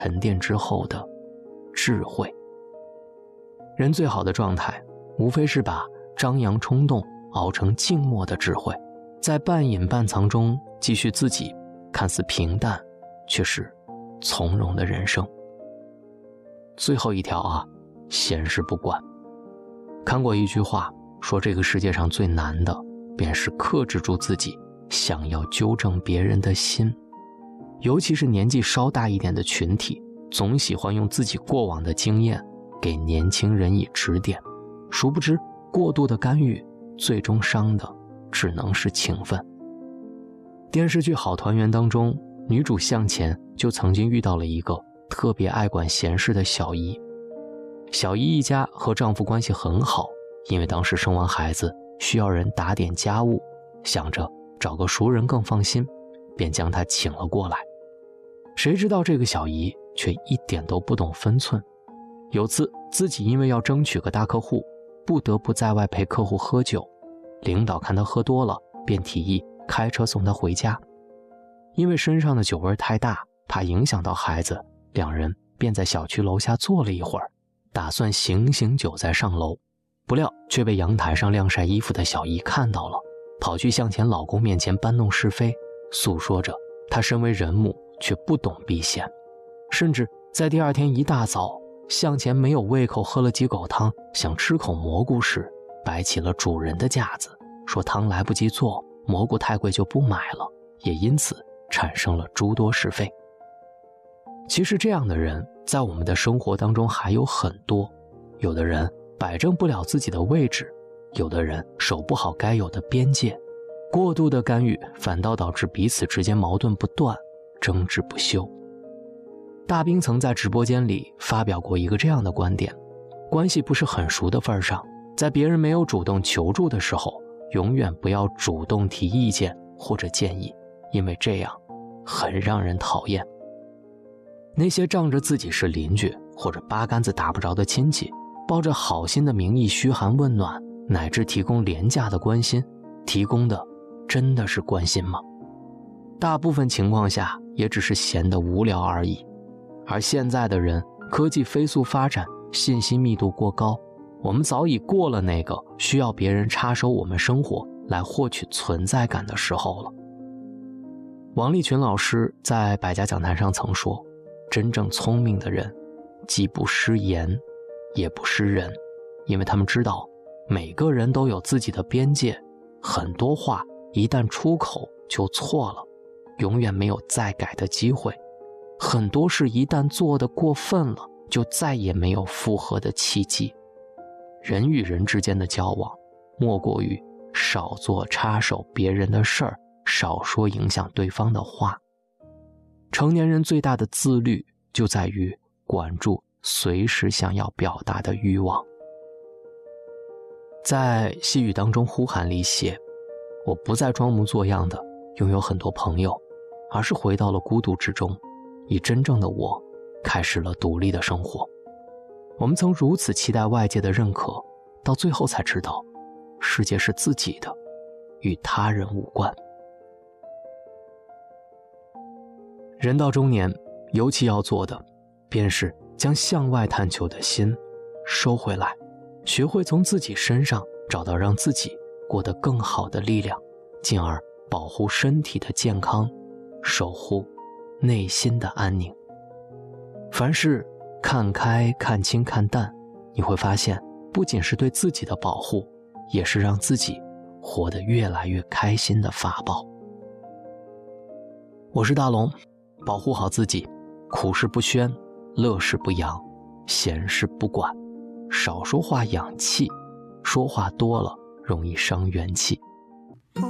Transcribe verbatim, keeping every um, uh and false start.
沉淀之后的智慧。人最好的状态，无非是把张扬冲动熬成静默的智慧，在半隐半藏中继续自己看似平淡却是从容的人生。最后一条啊，闲事不管。看过一句话，说这个世界上最难的便是克制住自己想要纠正别人的心。尤其是年纪稍大一点的群体，总喜欢用自己过往的经验给年轻人以指点，殊不知过度的干预最终伤的只能是情分。电视剧《好团圆》当中，女主向前就曾经遇到了一个特别爱管闲事的小姨。小姨一家和丈夫关系很好，因为当时生完孩子需要人打点家务，想着找个熟人更放心，便将她请了过来。谁知道这个小姨却一点都不懂分寸。有次自己因为要争取个大客户，不得不在外陪客户喝酒，领导看她喝多了，便提议开车送她回家。因为身上的酒味太大，怕影响到孩子，两人便在小区楼下坐了一会儿，打算醒醒酒再上楼。不料却被阳台上晾晒衣服的小姨看到了，跑去向前老公面前搬弄是非，诉说着她身为人母却不懂避嫌。甚至在第二天一大早，向前没有胃口喝了几口汤，想吃口蘑菇时，摆起了主人的架子，说汤来不及做，蘑菇太贵就不买了，也因此产生了诸多是非。其实这样的人在我们的生活当中还有很多，有的人摆正不了自己的位置，有的人守不好该有的边界，过度的干预反倒导致彼此之间矛盾不断，争执不休。大兵曾在直播间里发表过一个这样的观点，关系不是很熟的份上，在别人没有主动求助的时候，永远不要主动提意见或者建议，因为这样很让人讨厌。那些仗着自己是邻居或者八竿子打不着的亲戚，抱着好心的名义嘘寒问暖，乃至提供廉价的关心，提供的真的是关心吗？大部分情况下也只是闲得无聊而已。而现在的人，科技飞速发展，信息密度过高，我们早已过了那个需要别人插手我们生活来获取存在感的时候了。王立群老师在百家讲坛上曾说，真正聪明的人既不失言也不失人，因为他们知道每个人都有自己的边界，很多话一旦出口就错了，永远没有再改的机会，很多事一旦做得过分了，就再也没有复合的契机。人与人之间的交往，莫过于少做插手别人的事儿，少说影响对方的话。成年人最大的自律，就在于管住随时想要表达的欲望。在细语当中呼喊里写，我不再装模作样的拥有很多朋友，而是回到了孤独之中，以真正的我开始了独立的生活。我们曾如此期待外界的认可，到最后才知道世界是自己的，与他人无关。人到中年，尤其要做的便是将向外探求的心收回来，学会从自己身上找到让自己过得更好的力量，进而保护身体的健康，守护内心的安宁。凡事看开看清看淡，你会发现不仅是对自己的保护，也是让自己活得越来越开心的法宝。我是大龙，保护好自己，苦事不宣，乐事不扬，闲事不管，少说话养气，说话多了容易伤元气。